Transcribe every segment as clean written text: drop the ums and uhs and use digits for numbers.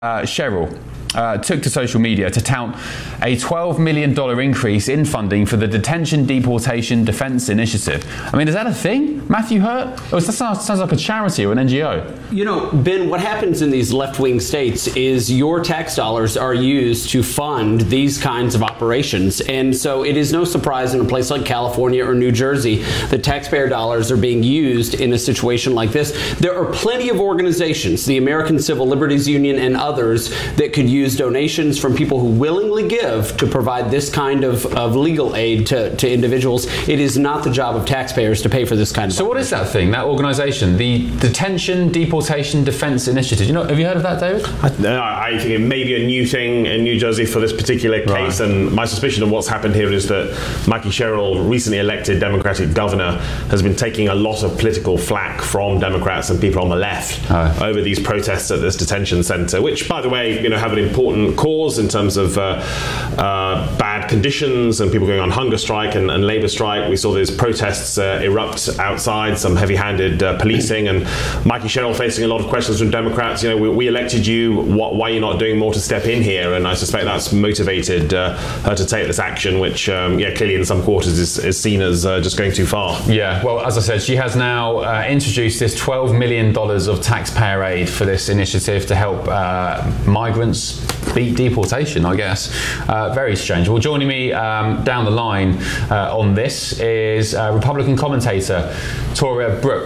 Cheryl took to social media to tout a $12 million increase in funding for the Detention Deportation Defense Initiative. I mean, is that a thing, Matthew Hurt? Or that sounds like a charity or an NGO. You know, Ben, what happens in these left-wing states is your tax dollars are used to fund these kinds of operations. And so it is no surprise in a place like California or New Jersey that taxpayer dollars are being used in a situation like this. There are plenty of organizations, the American Civil Liberties Union and others, that could use donations from people who willingly give to provide this kind of legal aid to individuals. It is not the job of taxpayers to pay for this kind of. So what is that thing, that organization, the Detention Deportation Defense Initiative? Have you heard of that, David? I think it may be a new thing in New Jersey for this particular case, right. And my suspicion of what's happened here is that Mikey Sherrill, recently elected Democratic governor, has been taking a lot of political flack from Democrats and people on the left over these protests at this detention center, which, by the way, have an important cause in terms of bad conditions and people going on hunger strike and labor strike. We saw these protests erupt outside, some heavy-handed policing, and Mikey Sherrill facing a lot of questions from Democrats. We elected you. Why are you not doing more to step in here? And I suspect that's motivated her to take this action, which clearly in some quarters is seen as just going too far. Yeah, well, as I said, she has now introduced this $12 million of taxpayer aid for this initiative to help migrants beat deportation, I guess. Very strange. Well, joining me down the line on this is Republican commentator Toria Brooke.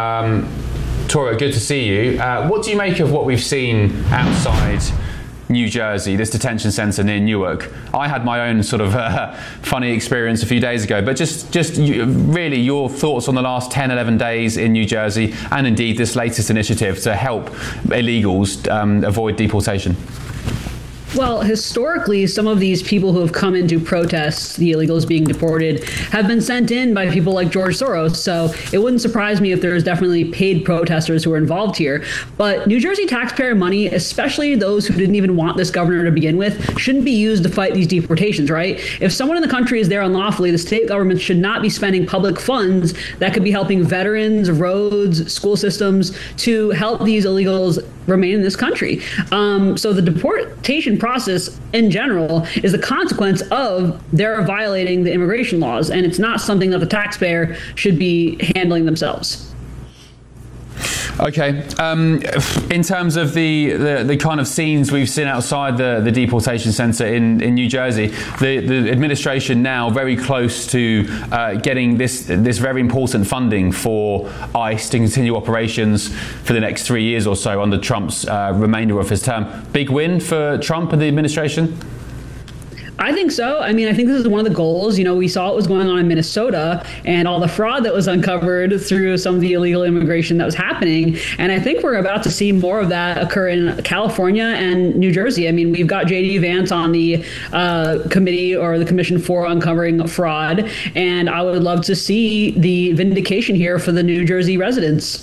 Toria, good to see you. What do you make of what we've seen outside New Jersey, this detention centre near Newark? I had my own sort of funny experience a few days ago, but just really your thoughts on the last 10, 11 days in New Jersey, and indeed this latest initiative to help illegals avoid deportation. Well, historically, some of these people who have come in to protest the illegals being deported have been sent in by people like George Soros. So it wouldn't surprise me if there's definitely paid protesters who are involved here. But New Jersey taxpayer money, especially those who didn't even want this governor to begin with, shouldn't be used to fight these deportations, right? If someone in the country is there unlawfully, the state government should not be spending public funds that could be helping veterans, roads, school systems to help these illegals remain in this country. So the deportation process in general is the consequence of their violating the immigration laws, and it's not something that the taxpayer should be handling themselves. Okay. In terms of the kind of scenes we've seen outside the deportation centre in New Jersey, the administration now very close to getting this very important funding for ICE to continue operations for the next 3 years or so under Trump's remainder of his term. Big win for Trump and the administration? I think so. I mean, I think this is one of the goals. We saw what was going on in Minnesota and all the fraud that was uncovered through some of the illegal immigration that was happening. And I think we're about to see more of that occur in California and New Jersey. I mean, we've got J.D. Vance on the committee or the Commission for Uncovering Fraud. And I would love to see the vindication here for the New Jersey residents.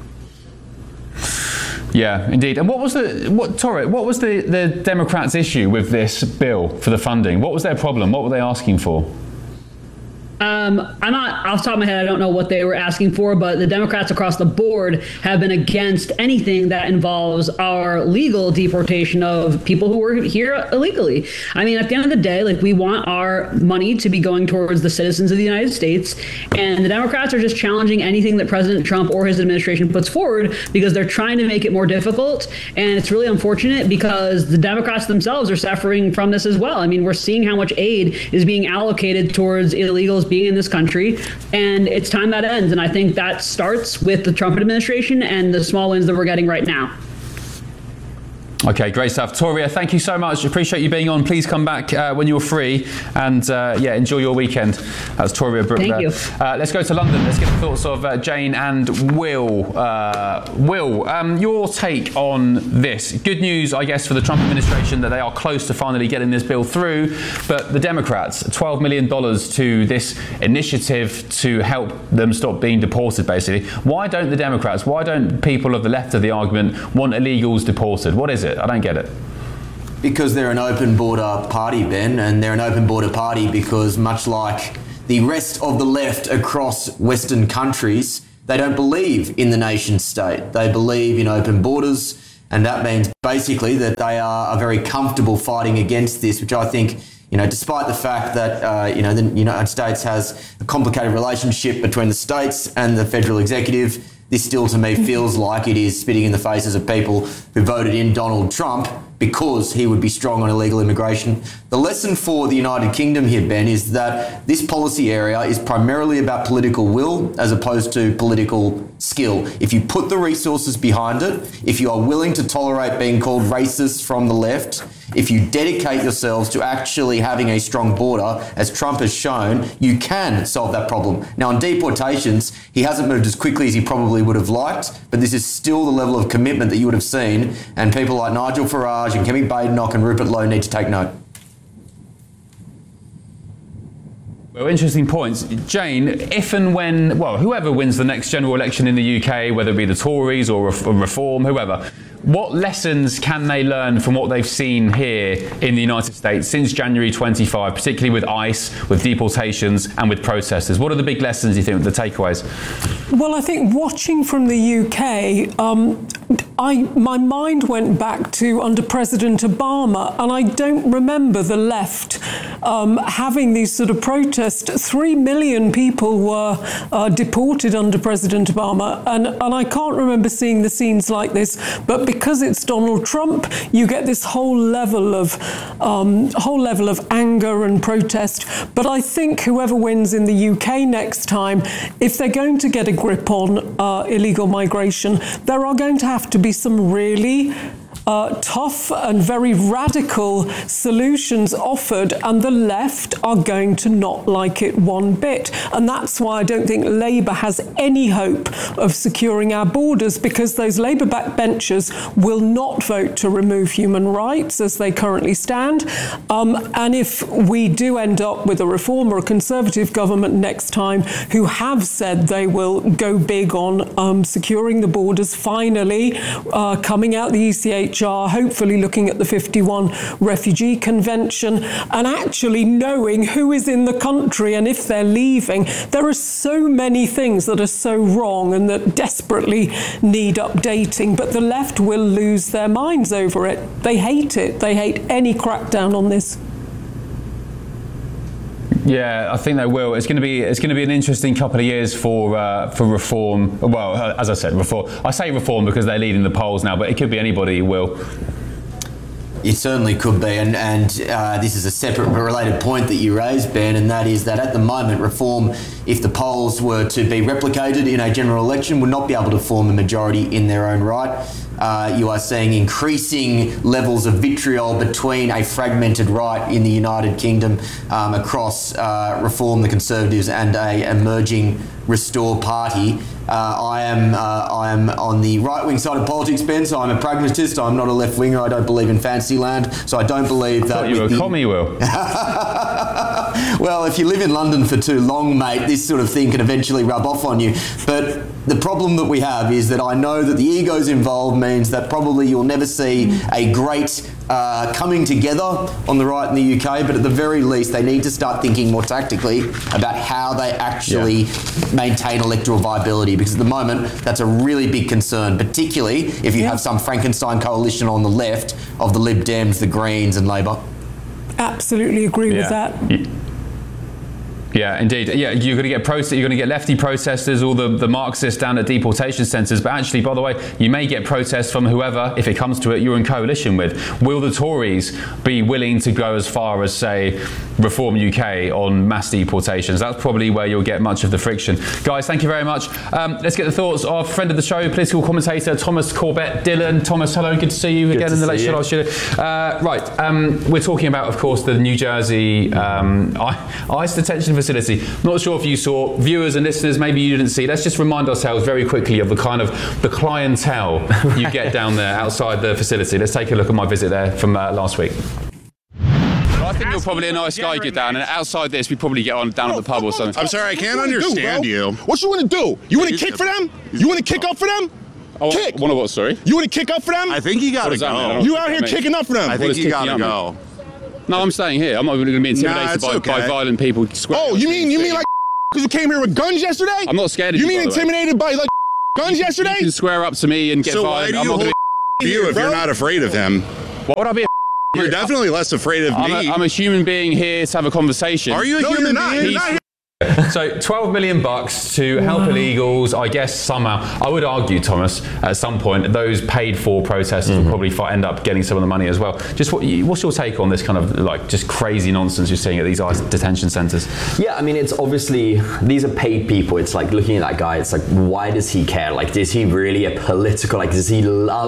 Yeah, indeed. And what was the Democrats' issue with this bill for the funding? What was their problem? What were they asking for? I'm not off the top of my head. I don't know what they were asking for, but the Democrats across the board have been against anything that involves our legal deportation of people who were here illegally. I mean, at the end of the day, we want our money to be going towards the citizens of the United States, and the Democrats are just challenging anything that President Trump or his administration puts forward because they're trying to make it more difficult. And it's really unfortunate because the Democrats themselves are suffering from this as well. I mean, we're seeing how much aid is being allocated towards illegals being in this country, and it's time that ends. And I think that starts with the Trump administration and the small wins that we're getting right now. Okay, great stuff. Toria, thank you so much. Appreciate you being on. Please come back when you're free, and enjoy your weekend. That's Toria Brooke. Thank you. Let's go to London. Let's get the thoughts of Jane and Will. Will, your take on this. Good news, I guess, for the Trump administration that they are close to finally getting this bill through, but the Democrats, $12 million to this initiative to help them stop being deported, basically. Why don't the Democrats, why don't people of the left of the argument want illegals deported? What is it? I don't get it. Because they're an open border party, Ben, and they're an open border party because much like the rest of the left across Western countries, they don't believe in the nation state. They believe in open borders And that means basically that they are very comfortable fighting against this, which I think, despite the fact that, the United States has a complicated relationship between the states and the federal executive, this still to me feels like it is spitting in the faces of people who voted in Donald Trump because he would be strong on illegal immigration. The lesson for the United Kingdom here, Ben, is that this policy area is primarily about political will as opposed to political skill. If you put the resources behind it, if you are willing to tolerate being called racist from the left, if you dedicate yourselves to actually having a strong border, as Trump has shown, you can solve that problem. Now, on deportations, he hasn't moved as quickly as he probably would have liked, but this is still the level of commitment that you would have seen, and people like Nigel Farage and Kemi Badenoch and Rupert Lowe need to take note. Well, interesting points. Jane, if and when, whoever wins the next general election in the UK, whether it be the Tories or Reform, whoever, what lessons can they learn from what they've seen here in the United States since January 25, particularly with ICE, with deportations and with protesters? What are the big lessons, you think, the takeaways? Well, I think watching from the UK, my mind went back to under President Obama, and I don't remember the left having these sort of protests. 3 million people were deported under President Obama, and I can't remember seeing the scenes like this. But because it's Donald Trump, you get this whole level of anger and protest. But I think whoever wins in the UK next time, if they're going to get a grip on illegal migration, there are going to have to be some really tough and very radical solutions offered, and the left are going to not like it one bit. And that's why I don't think Labour has any hope of securing our borders, because those Labour backbenchers will not vote to remove human rights as they currently stand. And if we do end up with a Reform or a Conservative government next time who have said they will go big on securing the borders, finally coming out the ECHR, hopefully looking at the 51 Refugee Convention and actually knowing who is in the country and if they're leaving. There are so many things that are so wrong and that desperately need updating, but the left will lose their minds over it. They hate it. They hate any crackdown on this. Yeah, I think they will. It's going to be an interesting couple of years for Reform. Well, as I said, Reform. I say Reform because they're leading the polls now, but it could be anybody who will. It certainly could be, and this is a separate but related point that you raised, Ben, and that is that at the moment, Reform, if the polls were to be replicated in a general election, would not be able to form a majority in their own right. You are seeing increasing levels of vitriol between a fragmented right in the United Kingdom across Reform, the Conservatives, and a emerging Restore party. I am on the right-wing side of politics, Ben, so I'm a pragmatist. I'm not a left-winger. I don't believe in Fantasyland, so I don't believe that... I thought you were a commie, Will. Well, if you live in London for too long, mate, this sort of thing can eventually rub off on you. But the problem that we have is that I know that the egos involved means that probably you'll never see a great coming together on the right in the UK, but at the very least they need to start thinking more tactically about how they actually maintain electoral viability, because at the moment that's a really big concern, particularly if you have some Frankenstein coalition on the left of the Lib Dems, the Greens and Labour. Absolutely agree with that. Yeah, indeed. Yeah, you're going to get lefty protesters, all the Marxists down at deportation centres. But actually, by the way, you may get protests from whoever, if it comes to it, you're in coalition with. Will the Tories be willing to go as far as, say, Reform UK on mass deportations? That's probably where you'll get much of the friction. Guys, thank you very much. Let's get the thoughts of friend of the show, political commentator Thomas Corbett Dillon. Thomas, hello, good to see you again in the Late Show. We're talking about, of course, the New Jersey ICE detention facility. Not sure if you saw, viewers and listeners, maybe you didn't see. Let's just remind ourselves very quickly of the clientele you get down there outside the facility. Let's take a look at my visit there from last week. I think you're probably a nice guy, get down, and outside this, we probably get on down at the pub or something. I'm sorry, I can't understand you. What you want to do? You want to kick for them? You want to kick up for them? Kick. Want to what, sorry? You want to kick up for them? I think you got to go. You out here kicking up for them? I think you got to go. No, I'm staying here. I'm not going to be intimidated by violent people. Oh, you mean like because you came here with guns yesterday? I'm not scared of you. You mean intimidated by like guns yesterday? You can swear up to me and get violent. I'm not going to you if you're not afraid of him. Why would I be? You're definitely less afraid of me. I'm a human being here to have a conversation. Are you a human being? You're not. So $12 million to help illegals, I guess somehow, I would argue, Thomas, at some point, those paid for protesters will probably end up getting some of the money as well. Just what's your take on this kind of like just crazy nonsense you're seeing at these ICE detention centres? Yeah, I mean, it's obviously, these are paid people. It's like looking at that guy, it's like, why does he care? Like, is he really a political, like, does he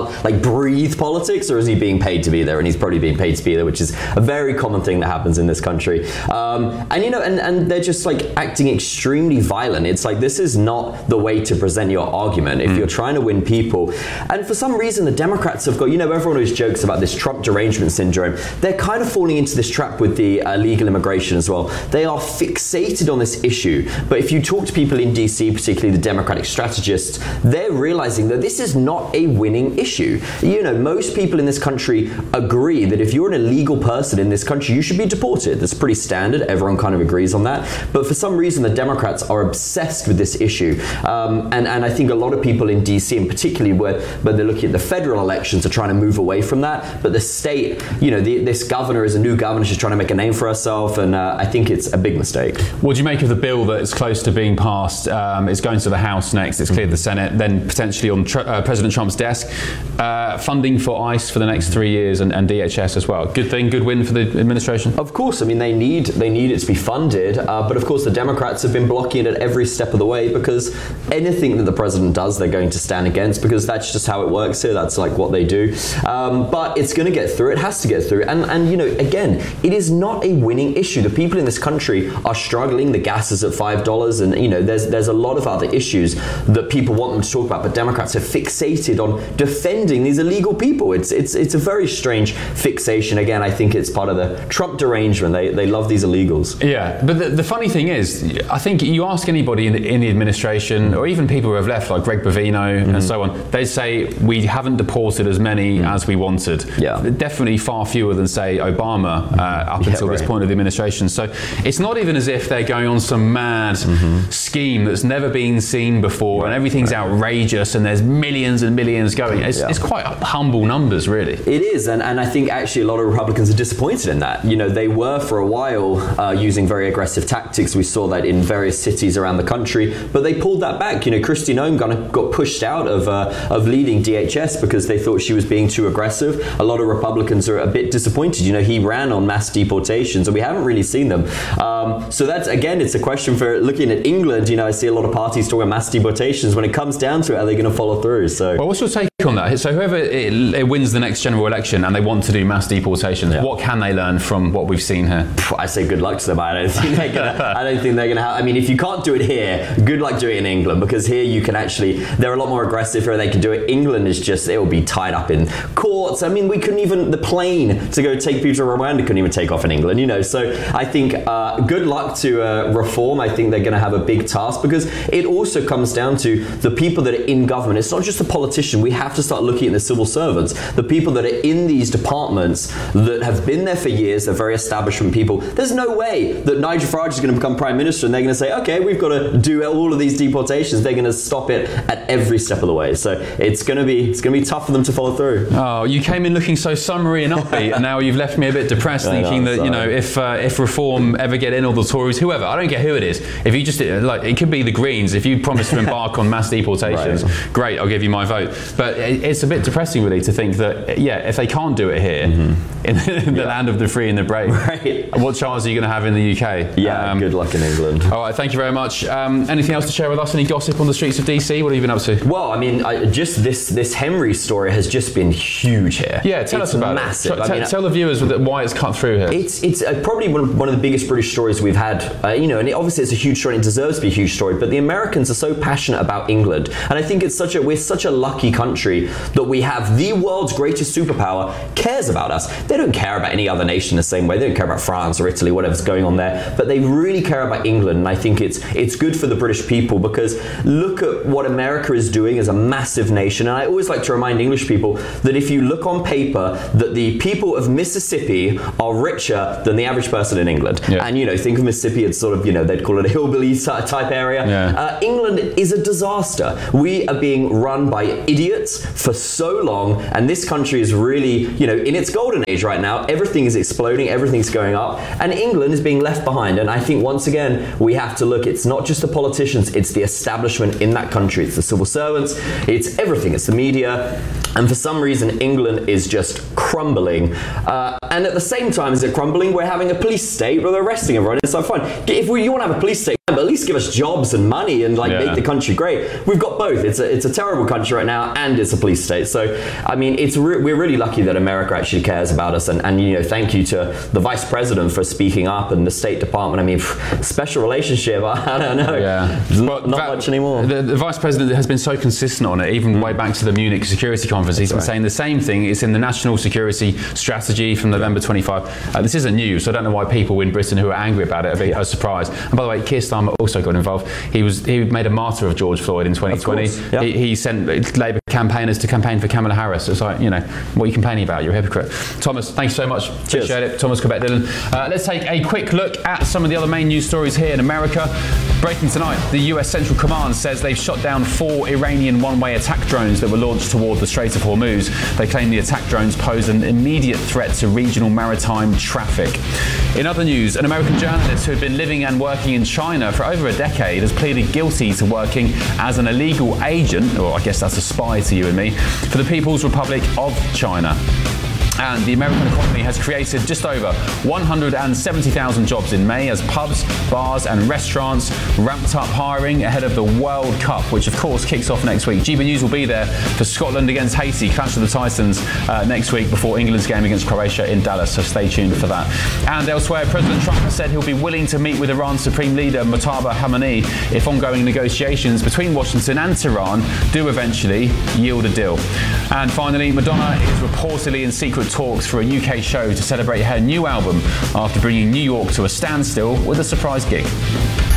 breathe politics, or is he being paid to be there? And he's probably being paid to be there, which is a very common thing that happens in this country. And you know, and they're just like acting extremely violent. It's like, this is not the way to present your argument if you're trying to win people. And for some reason, the Democrats have got, you know, everyone always jokes about this Trump derangement syndrome. They're kind of falling into this trap with the illegal immigration as well. They are fixated on this issue. But if you talk to people in DC, particularly the Democratic strategists, they're realizing that this is not a winning issue. You know, most people in this country agree that if you're an illegal person in this country, you should be deported. That's pretty standard. Everyone kind of agrees on that. But for some reason, the Democrats are obsessed with this issue. And I think a lot of people in DC, and particularly where they're looking at the federal elections, are trying to move away from that. But the state, you know, this governor is a new governor. She's trying to make a name for herself. And I think it's a big mistake. What do you make of the bill that is close to being passed? It's going to the House next. It's cleared the Senate, then potentially on President Trump's desk. Funding for ICE for the next 3 years and DHS as well. Good thing, good win for the administration? Of course. I mean, they need it to be funded. But of course, the Democrats have been blocking it at every step of the way, because anything that the president does, they're going to stand against, because that's just how it works here. That's like what they do. But it's going to get through. It has to get through. And you know, again, it is not a winning issue. The people in this country are struggling. The gas is at $5, and you know, there's a lot of other issues that people want them to talk about. But Democrats are fixated on defending these illegal people. It's a very strange fixation. Again, I think it's part of the Trump derangement. They love these illegals. Yeah, but the funny thing is, I think you ask anybody in the administration, or even people who have left, like Greg Bovino and so on, they say we haven't deported as many as we wanted. Yeah. Definitely far fewer than, say, Obama up until this point of the administration. So it's not even as if they're going on some mad scheme that's never been seen before, and everything's outrageous, and there's millions and millions going. It's quite humble numbers, really. It is, and I think actually a lot of Republicans are disappointed in that. You know, they were for a while using very aggressive tactics. We saw that in various cities around the country, but they pulled that back. You know, Kristi Noem got pushed out of leading DHS because they thought she was being too aggressive. A lot of Republicans are a bit disappointed. You know, he ran on mass deportations, and we haven't really seen them. So that's, again, it's a question for looking at England. You know, I see a lot of parties talking about mass deportations. When it comes down to it, are they going to follow through? So, well, what's your take on that? So whoever it wins the next general election and they want to do mass deportations, what can they learn from what we've seen here? I say good luck to them. I don't think they're gonna have. I mean, if you can't do it here, good luck doing it in England, because here you can actually. They're a lot more aggressive here. They can do it. England is just, it will be tied up in courts. I mean, we couldn't even, the plane to go take people to Rwanda couldn't even take off in England. You know, so I think good luck to reform. I think they're going to have a big task, because it also comes down to the people that are in government. It's not just the politician. We have to start looking at the civil servants, the people that are in these departments that have been there for years. They're very establishment people. There's no way that Nigel Farage is going to become prime minister and they're going to say, okay, we've got to do all of these deportations. They're going to stop it at every step of the way. So it's going to be tough for them to follow through. Oh, you came in looking so summery and upbeat, and now you've left me a bit depressed, thinking that, you know, if reform ever get in, or the Tories, whoever, I don't care who it is, if you just, like, it could be the Greens, if you promise to embark on mass deportations, great, I'll give you my vote. But it's a bit depressing, really, to think that, if they can't do it here, in the land of the free and the brave, what chance are you going to have in the UK? Good luck in England. All right, thank you very much. Anything else to share with us? Any gossip on the streets of DC? What have you been up to? Well, I mean, just this Henry story has just been huge here. Yeah, tell us about massive. it. Tell the viewers why it's cut through here. It's probably one of the biggest British stories we've had. You know, and obviously it's a huge story and it deserves to be a huge story, but the Americans are so passionate about England. And I think we're such a lucky country that we have the world's greatest superpower cares about us. They don't care about any other nation the same way. They don't care about France or Italy, whatever's going on there, but they really care about England. And I think it's good for the British people, because look at what America is doing as a massive nation. And I always like to remind English people that if you look on paper, that the people of Mississippi are richer than the average person in England. Yeah. And, think of Mississippi as sort of, they'd call it a hillbilly type area. Yeah. England is a disaster. We are being run by idiots for so long, and this country is really, in its golden age right now. Everything is exploding, everything's going up, and England is being left behind. And I think once again, we have to look, it's not just the politicians, it's the establishment in that country. It's the civil servants, it's everything, it's the media. And for some reason, England is just crumbling. And at the same time as it crumbling, we're having a police state where they're arresting everyone. It's like, fine, if you want to have a police state, but at least give us jobs and money and make the country great. We've got both. It's a terrible country right now, and it's a police state. So, I mean, we're really lucky that America actually cares about us. And thank you to the Vice President for speaking up, and the State Department. I mean, special relationship, I don't know. Yeah. Not much anymore. The Vice President has been so consistent on it, even way back to the Munich Security Conference. He's been saying the same thing. It's in the National Security Strategy from November 25. This isn't new, so I don't know why people in Britain who are angry about it are surprised. And by the way, Keir Starmer also got involved. He made a martyr of George Floyd in 2020. Yep. He sent Labour campaigners to campaign for Kamala Harris. It's like, what are you complaining about? You're a hypocrite. Thomas, thanks so much. Cheers. Appreciate it. Thomas Quebec-Dillon. Let's take a quick look at some of the other main news stories here in America. Breaking tonight, the US Central Command says they've shot down 4 Iranian one-way attack drones that were launched toward the Strait of Hormuz. They claim the attack drones pose an immediate threat to regional maritime traffic. In other news, an American journalist who had been living and working in China for over a decade has pleaded guilty to working as an illegal agent, or I guess that's a spy to you and me, for the People's Republic of China. And the American economy has created just over 170,000 jobs in May as pubs, bars and restaurants ramped up hiring ahead of the World Cup, which of course kicks off next week. GB News will be there for Scotland against Haiti, Clash of the Titans next week before England's game against Croatia in Dallas, so stay tuned for that. And elsewhere, President Trump has said he'll be willing to meet with Iran's Supreme Leader Muqtada Khamenei if ongoing negotiations between Washington and Tehran do eventually yield a deal. And finally, Madonna is reportedly in secret talks for a UK show to celebrate her new album after bringing New York to a standstill with a surprise gig.